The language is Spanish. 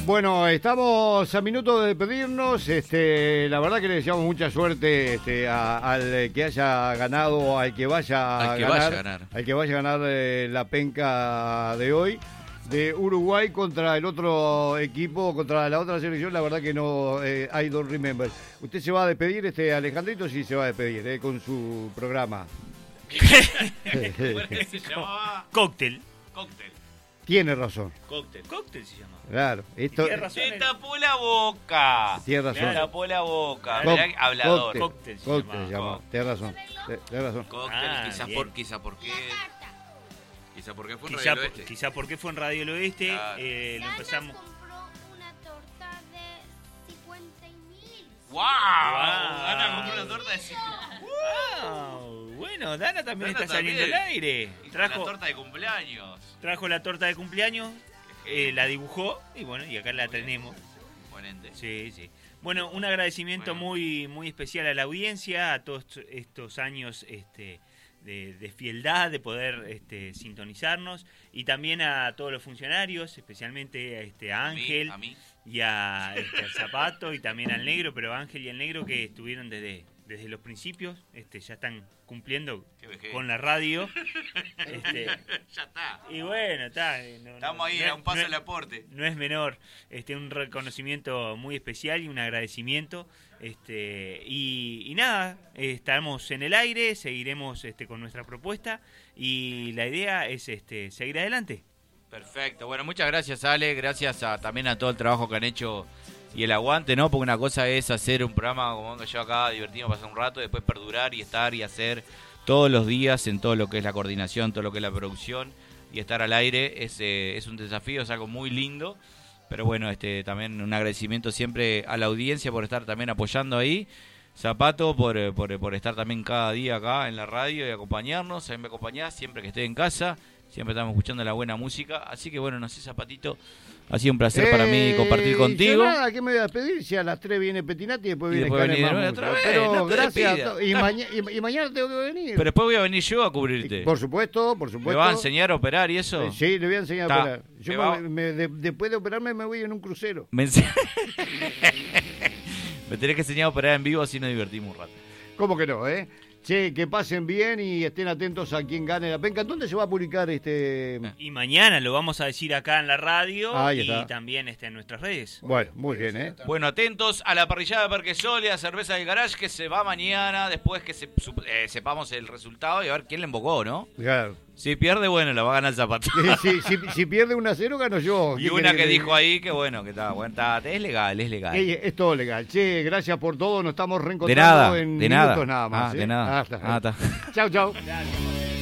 Bueno, estamos a minutos de despedirnos. La verdad que le deseamos mucha suerte al que haya ganado, al que vaya a ganar la penca de hoy de Uruguay contra el otro equipo, contra la otra selección. La verdad que no, I don't remember. Usted se va a despedir, Alejandrito, sí se va a despedir con su programa. ¿Cómo se llamaba? Cóctel. Tiene razón. Cóctel se llama. Claro. Se tapó la boca. Tiene razón. Se tapó la boca. Hablador. Cóctel se llama. Tiene razón. Cóctel, quizá por qué. Quizá porque fue en Radio del Oeste. Quizá porque fue en Radio del Oeste. Claro. Lo empezamos. Compró una torta de 50.000. ¡Wow! Ana compró una torta de 50.000. Wow. Bueno, Dana también Dana está saliendo al aire. La torta de cumpleaños. Trajo la torta de cumpleaños, la dibujó y bueno, y acá la tenemos. Ponente. Sí. Bueno, un agradecimiento muy especial a la audiencia, a todos estos años de fieldad, de poder sintonizarnos, y también a todos los funcionarios, especialmente a Ángel, a mí. Y al Zapato, y también al Negro, pero Ángel y el Negro que estuvieron desde los principios, ya están cumpliendo con la radio. Ya está. Y bueno, estamos ahí, a un paso del aporte. No es menor, un reconocimiento muy especial y un agradecimiento. Y nada, estamos en el aire, seguiremos con nuestra propuesta y la idea es seguir adelante. Perfecto, bueno, muchas gracias, Ale, gracias también a todo el trabajo que han hecho y el aguante, ¿no? Porque una cosa es hacer un programa como vengo yo acá, divertirnos, pasar un rato, después perdurar y estar y hacer todos los días en todo lo que es la coordinación, todo lo que es la producción, y estar al aire es un desafío, es algo muy lindo, pero bueno, también un agradecimiento siempre a la audiencia por estar también apoyando ahí, Zapato por estar también cada día acá en la radio y acompañarnos, a mí me acompañás siempre que esté en casa, siempre estamos escuchando la buena música, así que bueno, no sé, Zapatito, ha sido un placer para mí compartir contigo. Nada, ¿qué me voy a despedir? Si a las 3 viene Petinati y después viene Canemán. Pero no gracias y mañana tengo que venir. Pero después voy a venir yo a cubrirte. Por supuesto. ¿Me va a enseñar a operar y eso? Sí, le voy a enseñar a operar. Yo después de operarme me voy en un crucero. Me tenés que enseñar a operar en vivo, así nos divertimos un rato. ¿Cómo que no, Che, que pasen bien y estén atentos a quien gane la penca. ¿Dónde se va a publicar Y mañana lo vamos a decir acá en la radio y también en nuestras redes. Bueno, muy bien, Bueno, atentos a la parrillada de Parque Sol y a Cerveza del Garage, que se va mañana, después que sepamos el resultado y a ver quién le embocó, ¿no? Claro. Si pierde, bueno, la va a ganar el Zapato. Si pierde 1-0, gano yo. Y una que dijo ahí que bueno, que está bueno, es legal. Es todo legal. Che, gracias por todo, nos estamos reencontrando en minutos nada más. De nada. Chau.